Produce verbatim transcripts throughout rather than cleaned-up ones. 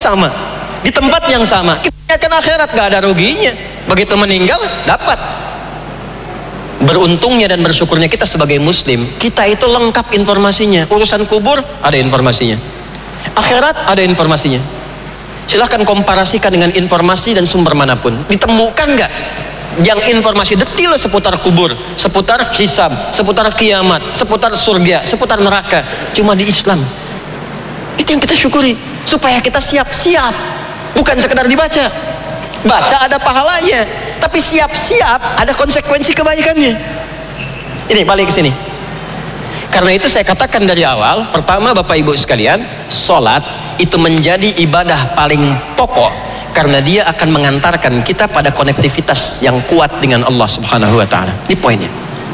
sama, di tempat yang sama. Kita ingatkan akhirat, gak ada ruginya. Begitu meninggal dapat. Beruntungnya dan bersyukurnya kita sebagai muslim, kita itu lengkap informasinya. Urusan kubur ada informasinya, akhirat ada informasinya. Silahkan komparasikan dengan informasi dan sumber manapun. Ditemukan gak yang informasi detail seputar kubur, seputar hisab, seputar kiamat, seputar surga, seputar neraka? Cuma di Islam. Itu yang kita syukuri, supaya kita siap-siap. Bukan sekedar dibaca. Baca ada pahalanya, tapi siap-siap ada konsekuensi kebaikannya. Ini balik ke sini. Karena itu saya katakan dari awal, pertama Bapak Ibu sekalian, sholat itu menjadi ibadah paling pokok, karena dia akan mengantarkan kita pada konektivitas yang kuat dengan Allah Subhanahu wa Ta'ala. Ini poinnya.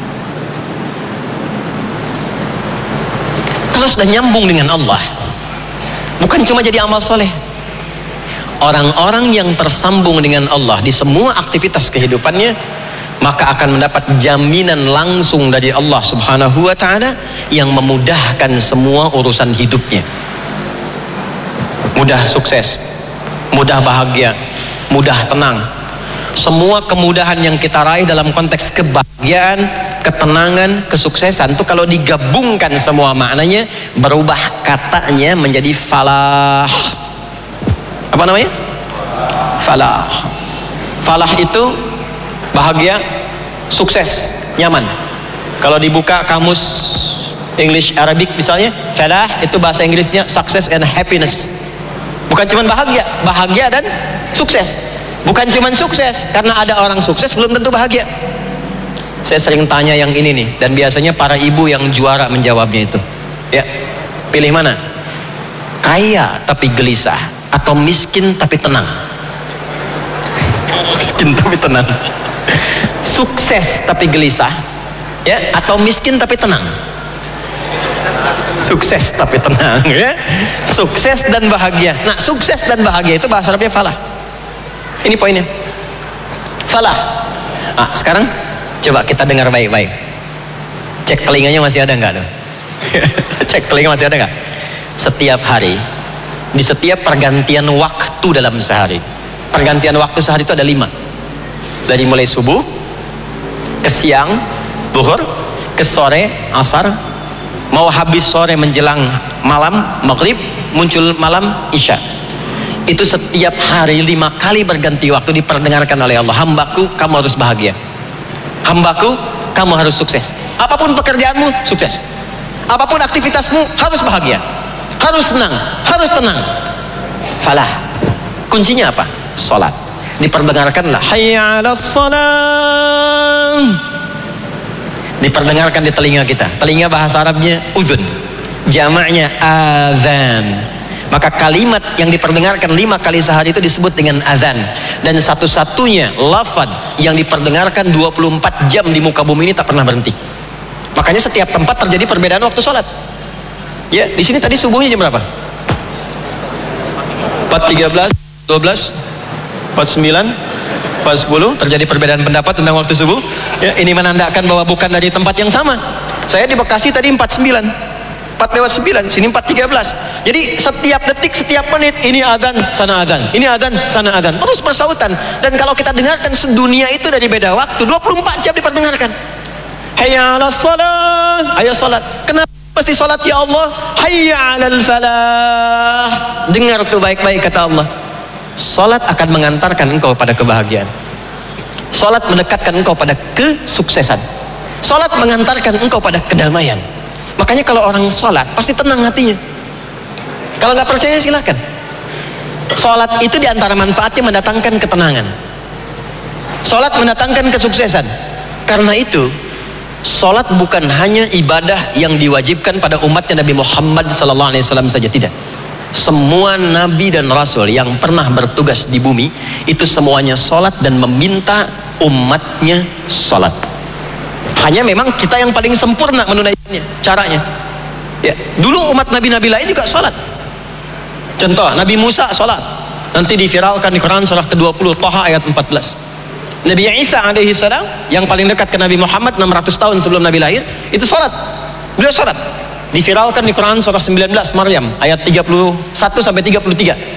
Kalau sudah nyambung dengan Allah, bukan cuma jadi amal soleh. Orang-orang yang tersambung dengan Allah di semua aktivitas kehidupannya, maka akan mendapat jaminan langsung dari Allah Subhanahu wa Ta'ala yang memudahkan semua urusan hidupnya. Mudah sukses, mudah bahagia, mudah tenang. Semua kemudahan yang kita raih dalam konteks kebahagiaan, ketenangan, kesuksesan itu kalau digabungkan semua maknanya, berubah katanya menjadi falah. Apa namanya? Falah. Falah itu bahagia, sukses, nyaman. Kalau dibuka kamus English Arabic misalnya, falah itu bahasa Inggrisnya success and happiness. Bukan cuma bahagia, bahagia dan sukses. Bukan cuma sukses, karena ada orang sukses belum tentu bahagia. Saya sering tanya yang ini nih, dan biasanya para ibu yang juara menjawabnya itu. Ya, pilih mana? Kaya tapi gelisah, atau miskin tapi tenang? Miskin tapi tenang. Sukses tapi gelisah, ya, atau miskin tapi tenang? Sukses tapi tenang, ya. Sukses dan bahagia. Nah, sukses dan bahagia itu bahasa Arabnya falah. Ini poinnya, falah. Nah, sekarang coba kita dengar baik-baik. Cek telinganya masih ada nggak tuh? Cek telinga masih ada nggak? Setiap hari, di setiap pergantian waktu dalam sehari, pergantian waktu sehari itu ada lima. Dari mulai subuh ke siang, zuhur, ke sore, asar, mau habis sore menjelang malam, maghrib, muncul malam, isya. Itu setiap hari lima kali berganti waktu diperdengarkan oleh Allah. Hambaku, kamu harus bahagia. Hambaku, kamu harus sukses. Apapun pekerjaanmu, sukses. Apapun aktivitasmu, harus bahagia, harus senang, harus tenang. Falah. Kuncinya apa? Salat. Diperdengarkanlah hayya 'alas shalah. Diperdengarkan di telinga kita. Telinga bahasa Arabnya udhun, jamaknya azan. Maka kalimat yang diperdengarkan lima kali sehari itu disebut dengan azan. Dan satu-satunya lafaz yang diperdengarkan dua puluh empat jam di muka bumi ini tak pernah berhenti. Makanya setiap tempat terjadi perbedaan waktu sholat. Ya, di sini tadi subuhnya jam berapa? empat tiga belas, dua belas, empat sembilan, empat sepuluh. Terjadi perbedaan pendapat tentang waktu subuh. Ya, ini menandakan bahwa bukan dari tempat yang sama. Saya di Bekasi tadi empat sembilan, empat lewat sembilan, sini empat tiga belas. Jadi setiap detik, setiap menit, ini adzan, sana adzan, ini adzan, sana adzan, terus bersautan. Dan kalau kita dengarkan sedunia itu dari beda waktu, dua puluh empat jam diperdengarkan. Hayya 'alas shalah, ayo salat. Kenapa mesti salat ya Allah? Hayya 'alal falah. Dengar tuh baik-baik kata Allah. Salat akan mengantarkan engkau pada kebahagiaan. Salat mendekatkan engkau pada kesuksesan. Salat mengantarkan engkau pada kedamaian. Makanya kalau orang salat pasti tenang hatinya. Kalau nggak percaya silakan. Salat itu diantara manfaatnya mendatangkan ketenangan. Salat mendatangkan kesuksesan. Karena itu salat bukan hanya ibadah yang diwajibkan pada umatnya Nabi Muhammad sallallahu alaihi wasallam saja, tidak. Semua nabi dan rasul yang pernah bertugas di bumi itu semuanya salat dan meminta umatnya salat. Hanya memang kita yang paling sempurna menunaikannya, caranya. Ya, dulu umat nabi-nabi lain juga salat. Contoh, Nabi Musa salat. Nanti diviralkan di Quran surah ke dua puluh Thaha ayat empat belas. Nabi Isa alaihi salam yang paling dekat ke Nabi Muhammad enam ratus tahun sebelum Nabi lahir, itu salat. Beliau salat. Diviralkan di Quran surah sembilan belas Maryam ayat tiga puluh satu sampai tiga puluh tiga.